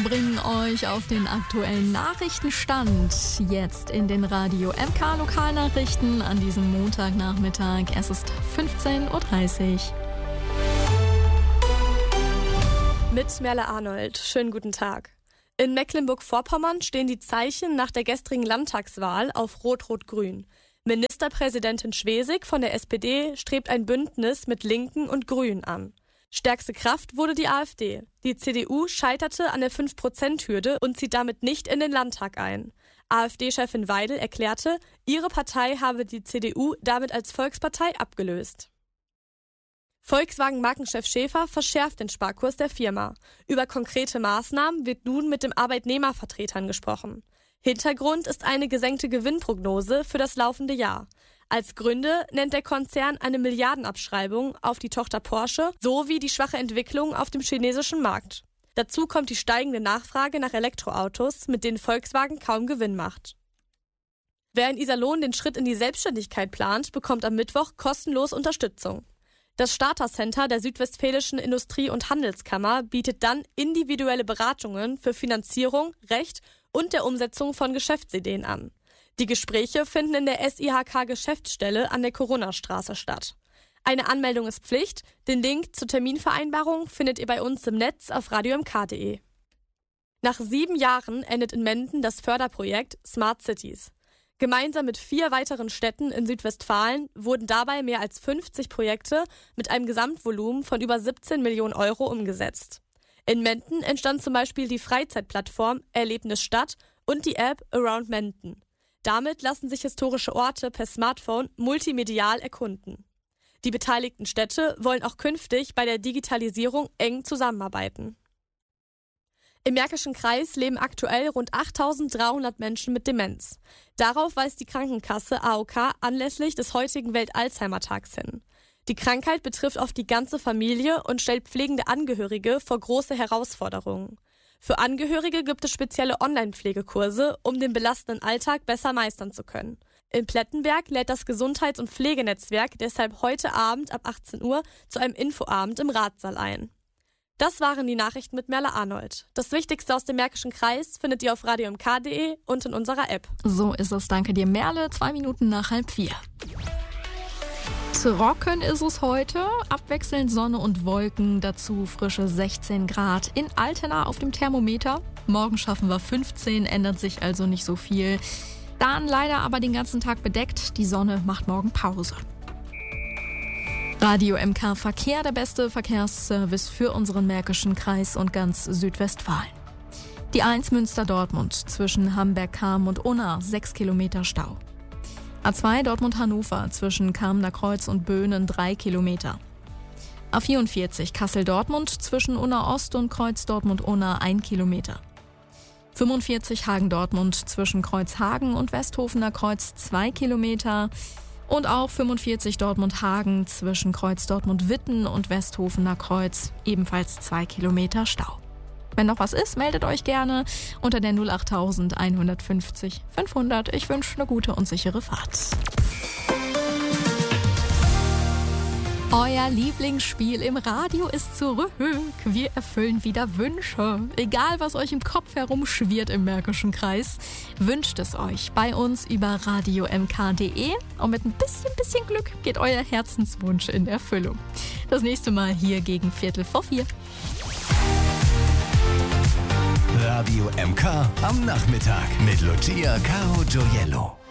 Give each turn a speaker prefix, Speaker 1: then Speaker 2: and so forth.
Speaker 1: bringen euch auf den aktuellen Nachrichtenstand. Jetzt in den Radio MK Lokalnachrichten an diesem Montagnachmittag. Es ist 15.30 Uhr.
Speaker 2: Mit Merle Arnold. Schönen guten Tag. In Mecklenburg-Vorpommern stehen die Zeichen nach der gestrigen Landtagswahl auf Rot-Rot-Grün. Ministerpräsidentin Schwesig von der SPD strebt ein Bündnis mit Linken und Grünen an. Stärkste Kraft wurde die AfD. Die CDU scheiterte an der 5%-Hürde und zieht damit nicht in den Landtag ein. AfD-Chefin Weidel erklärte, ihre Partei habe die CDU damit als Volkspartei abgelöst. Volkswagen-Markenchef Schäfer verschärft den Sparkurs der Firma. Über konkrete Maßnahmen wird nun mit den Arbeitnehmervertretern gesprochen. Hintergrund ist eine gesenkte Gewinnprognose für das laufende Jahr. Als Gründe nennt der Konzern eine Milliardenabschreibung auf die Tochter Porsche sowie die schwache Entwicklung auf dem chinesischen Markt. Dazu kommt die steigende Nachfrage nach Elektroautos, mit denen Volkswagen kaum Gewinn macht. Wer in Iserlohn den Schritt in die Selbstständigkeit plant, bekommt am Mittwoch kostenlos Unterstützung. Das Starter-Center der Südwestfälischen Industrie- und Handelskammer bietet dann individuelle Beratungen für Finanzierung, Recht und der Umsetzung von Geschäftsideen an. Die Gespräche finden in der SIHK-Geschäftsstelle an der Coronnerstraße statt. Eine Anmeldung ist Pflicht. Den Link zur Terminvereinbarung findet ihr bei uns im Netz auf radiomk.de. Nach 7 Jahren endet in Menden das Förderprojekt Smart Cities. Gemeinsam mit 4 weiteren Städten in Südwestfalen wurden dabei mehr als 50 Projekte mit einem Gesamtvolumen von über 17 Millionen Euro umgesetzt. In Menden entstand zum Beispiel die Freizeitplattform Erlebnis Stadt und die App Around Menden. Damit lassen sich historische Orte per Smartphone multimedial erkunden. Die beteiligten Städte wollen auch künftig bei der Digitalisierung eng zusammenarbeiten. Im Märkischen Kreis leben aktuell rund 8.300 Menschen mit Demenz. Darauf weist die Krankenkasse AOK anlässlich des heutigen Welt-Alzheimer-Tags hin. Die Krankheit betrifft oft die ganze Familie und stellt pflegende Angehörige vor große Herausforderungen. Für Angehörige gibt es spezielle Online-Pflegekurse, um den belastenden Alltag besser meistern zu können. In Plettenberg lädt das Gesundheits- und Pflegenetzwerk deshalb heute Abend ab 18 Uhr zu einem Infoabend im Ratssaal ein. Das waren die Nachrichten mit Merle Arnold. Das Wichtigste aus dem Märkischen Kreis findet ihr auf radiomk.de und in unserer App.
Speaker 1: So ist es. Danke dir, Merle. 2 Minuten nach 3:30. Trocken ist es heute, abwechselnd Sonne und Wolken, dazu frische 16 Grad in Altena auf dem Thermometer. Morgen schaffen wir 15, ändert sich also nicht so viel. Dann leider aber den ganzen Tag bedeckt, die Sonne macht morgen Pause. Radio MK Verkehr, der beste Verkehrsservice für unseren Märkischen Kreis und ganz Südwestfalen. Die 1 Münster-Dortmund zwischen Hamberg-Kam und Unna, 6 Kilometer Stau. A2 Dortmund-Hannover zwischen Kamener Kreuz und Böhnen 3 Kilometer. A44 Kassel-Dortmund zwischen Unna-Ost und Kreuz Dortmund-Unna 1 Kilometer. 45 Hagen-Dortmund zwischen Kreuzhagen und Westhofener Kreuz 2 Kilometer. Und auch 45 Dortmund-Hagen zwischen Kreuz Dortmund-Witten und Westhofener Kreuz ebenfalls 2 Kilometer Stau. Wenn noch was ist, meldet euch gerne unter der 08000 150 500. Ich wünsche eine gute und sichere Fahrt. Euer Lieblingsspiel im Radio ist zurück. Wir erfüllen wieder Wünsche. Egal, was euch im Kopf herumschwirrt im Märkischen Kreis, wünscht es euch bei uns über radiomk.de. Und mit ein bisschen Glück geht euer Herzenswunsch in Erfüllung. Das nächste Mal hier gegen 3:45.
Speaker 3: Radio MK am Nachmittag mit Lucia Caro Gioiello.